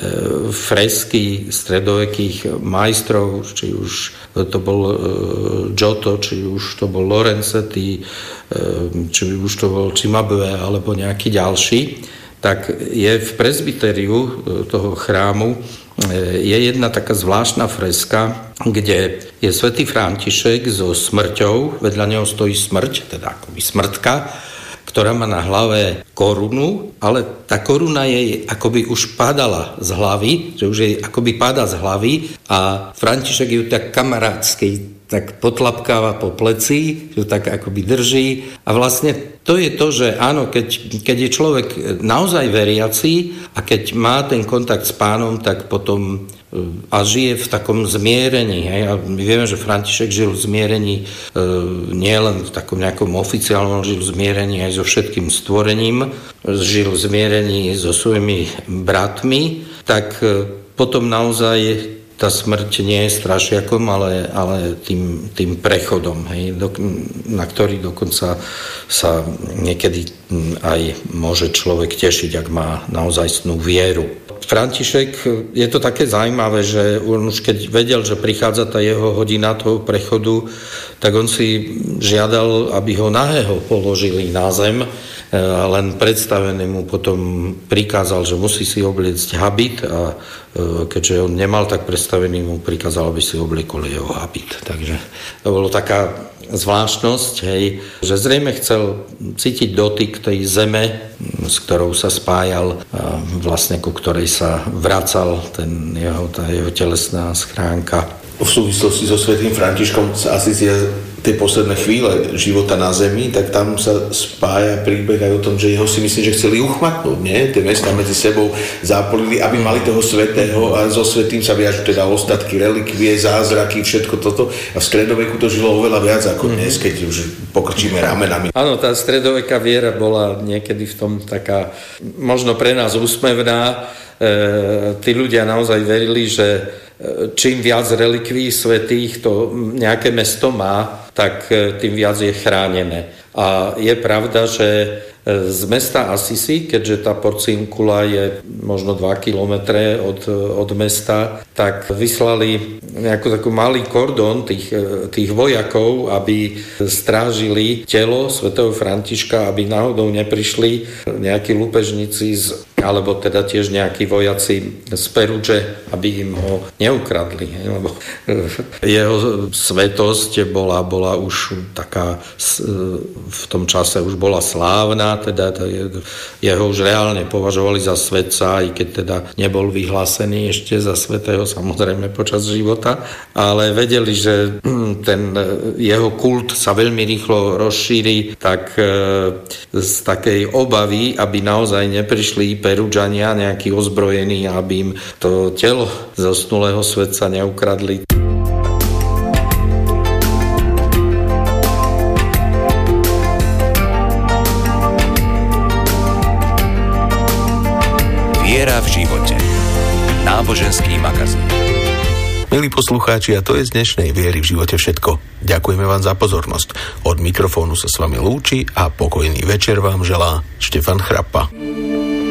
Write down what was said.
fresky stredovekých majstrov, či už to bol Giotto, či už to bol Lorenzetti, či už to bol Cimabue alebo nejaký ďalší, tak je v presbyteriu toho chrámu je jedna taká zvláštna freska, kde je svätý František so smrťou, vedľa neho stojí smrť, teda akoby smrtka, ktorá má na hlave korunu, ale tá koruna jej akoby už padala z hlavy, že už jej akoby padá z hlavy a František ju tak kamarátsky tak potlapkáva po pleci, že tak akoby drží a vlastne to je to, že áno, keď je človek naozaj veriaci a keď má ten kontakt s Pánom, tak potom a žije v takom zmierení. Hej? A my vieme, že František žil v zmierení nie len v takom nejakom oficiálnom, žil v zmierení aj so všetkým stvorením, žil v zmierení so svojimi bratmi, tak potom naozaj tá smrť nie je strašiakom, ale tým prechodom, hej, na ktorý dokonca sa niekedy aj môže človek tešiť, ak má naozajstnú vieru. František, je to také zaujímavé, že on už keď vedel, že prichádza tá jeho hodina toho prechodu, tak on si žiadal, aby ho nahého položili na zem, len predstavený mu potom prikázal, že musí si obliecť habit a keďže on nemal tak predstavený, mu prikázal, aby si obliekol jeho habit. Takže to bolo taká zvláštnosť, hej, že zrejme chcel cítiť dotyk tej zeme, s ktorou sa spájal a vlastne ku ktorej sa vracal tá jeho telesná schránka. V súvislosti so svätým Františkom sa asi tie posledné chvíle života na zemi, tak tam sa spája príbeh aj o tom, že jeho si myslím, že chceli uchmatnúť, nie? Tie mestá medzi sebou zápolili, aby mali toho svätého a so svätým sa viažú teda ostatky, relikvie, zázraky, všetko toto. A v stredoveku to žilo oveľa viac ako dnes, keď už pokrčíme ramenami. Áno, tá stredoveká viera bola niekedy v tom taká, možno pre nás úsmevná. Tí ľudia naozaj verili, že čím viac relikví svätých to nejaké mesto má, tak tým viac je chránené. A je pravda, že z mesta Assisi, keďže tá Porciuncula je možno 2 kilometre od mesta, tak vyslali nejakú takú malý kordón tých vojakov, aby strážili telo svätého Františka, aby náhodou neprišli nejakí lúpežníci alebo teda tiež nejakí vojaci z Perudže, aby im ho neukradli. Lebo jeho svetosť bola už taká, v tom čase už bola slávna, teda jeho už reálne považovali za svetca, aj keď teda nebol vyhlásený ešte za svätého, samozrejme počas života, ale vedeli, že ten jeho kult sa veľmi rýchlo rozšíri, tak z takej obavy, aby naozaj neprišli Perudžania nejakí ozbrojení, aby im to telo zosnulého svetca neukradli. Viera v živote. Náboženský magazín. Milí poslucháči, a to je z dnešnej Viery v živote všetko. Ďakujeme vám za pozornosť. Od mikrofónu sa s vami lúči a pokojný večer vám želá Štefan Chrappa.